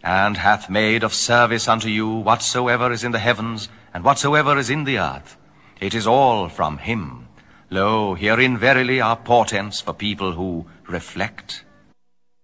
and hath made of service unto you whatsoever is in the heavens, and whatsoever is in the earth. It is all from him. Lo, herein verily are portents for people who reflect.